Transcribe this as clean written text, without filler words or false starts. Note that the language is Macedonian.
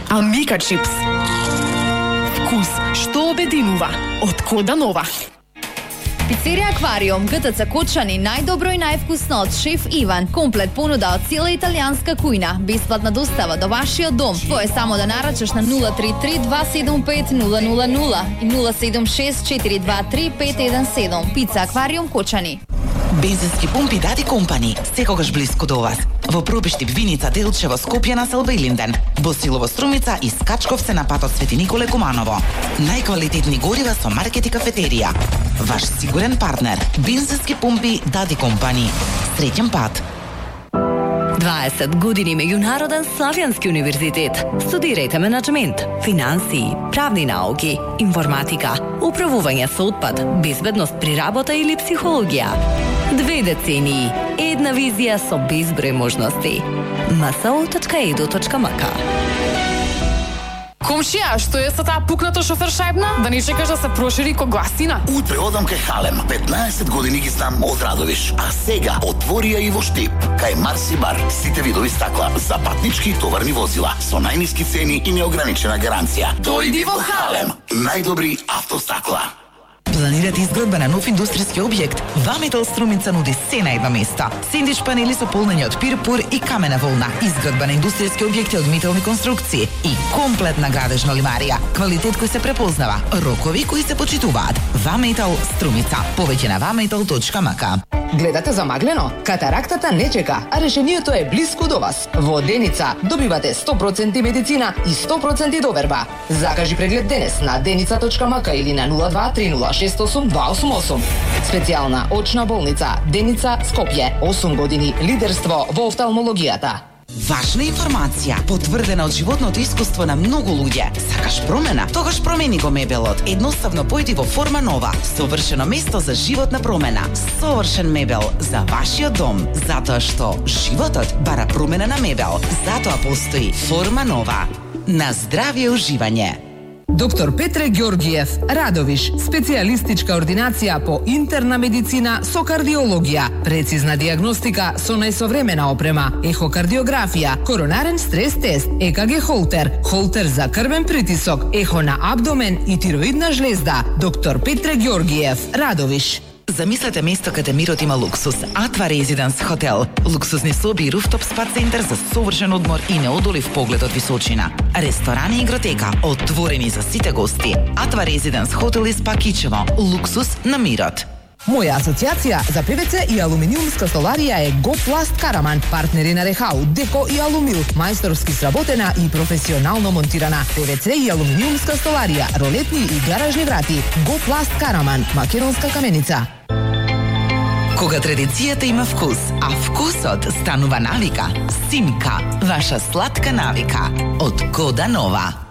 Амика чипс. Вкус што обединува од Кода Нова. Пицерија Аквариум, ГТЦ Кочани, најдобро и највкусно од шеф Иван. Комплет понуда од цела италијанска кујна. Бесплатна достава до вашиот дом. Тоа е само да нарачаш на 033 275 000 и 076 423 517. Пица Аквариум Кочани. Бензински пумпи Дади Компани, секогаш блиску до вас. Во Пробиштип, Виница, Делчево, Скопје, Населба и Линден. Босилово, Струмица и Скачковце на патот Свети Николе Куманово. Најквалитетни горива со маркет и кафетерија. Ваш сигурен партнер. Бензински пумпи Дади Компани. Среќен пат. 20 години меѓународен Славјански универзитет. Студирајте менаџмент, финансии, правни науки, информатика, управување со отпад, безбедност при работа или психологија. 2 децении, една визија со безброј можности. mso.edu.mk. Комшија, што е со таа пукнато шофер шајбна? Да не чекаш да се прошири ко гласина? Утре одам кај Халем. 15 години ги знам од Радовиш. А сега отвори ја и во Штип. Кај Марси бар. Сите видови стакла за патнички и товарни возила. Со најниски цени и неограничена гаранција. Дојди во Халем. Најдобри автостакла. Планирате изградба на нов индустријски објект? Ваметал Струмица нуди се на едно место. Сендвич панели со полнење од пирпур и камена волна. Изградба на индустријски објекти од метални конструкции и комплетна градежна лимарија. Квалитет кој се препознава, рокови кои се почитуваат. Ваметал Струмица. Повеќе на vametal.mk. Гледате замаглено? Катарактата не чека, а решението е блиску до вас. Во Деница добивате 100% медицина и 100% доверба. Закажи преглед денес на denica.mk или на 023068 Специјална очна болница Деница Скопје. 8 години лидерство во офталмологијата. Важна информација, потврдена од животното искуство на многу луѓе. Сакаш промена? Тогаш промени го мебелот. Едноставно појди во Форма Нова. Совршено место за животна промена. Совршен мебел за вашиот дом. Затоа што животот бара промена на мебел. Затоа постои Форма Нова. На здравје уживање. Доктор Петре Ѓоргиев, Радовиш, специјалистичка ординација по интерна медицина со кардиологија, прецизна диагностика со најсовремена опрема, ехокардиографија, коронарен стрес тест, ЕКГ холтер, холтер за крвен притисок, ехо на абдомен и тироидна жлезда. Доктор Петре Ѓоргиев, Радовиш. Замислете место каде мирот има луксус. Атва Резиденс хотел. Луксузни соби и руфтоп спа центар за совршен одмор и неодолив поглед од височина. Ресторани и игротека отворени за сите гости. Атва Резиденс хотел и спа Кичево. Луксус на мирот. Моја асоциација за ПВЦ и алуминиумска столарија е Гопласт Караман, партнери на Рехау, Деко и Алумил, мајсторски сработена и професионално монтирана. ПВЦ и алуминиумска столарија, ролетни и гаражни врати. Гопласт Караман, македонска каменица. Кога традицијата има вкус, а вкусот станува навика, Симка, ваша сладка навика од Кода Нова.